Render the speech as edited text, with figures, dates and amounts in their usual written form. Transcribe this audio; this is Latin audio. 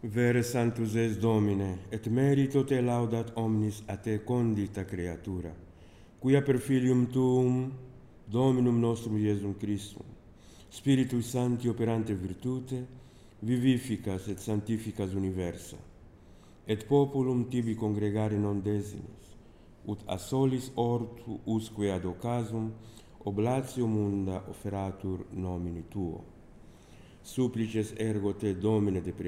Vere sanctus es Domine, et merito te laudat omnis a te condita creatura, quia per Filium Tuum, Dominum nostrum Iesum Christum, Spiritui Sancti operante virtute, vivificas et sanctificas universa, et populum tibi congregare non desinis, ut a solis ortu usque ad occasum oblatio munda offeratur nomini Tuo. Supplices ergo te, Domine, de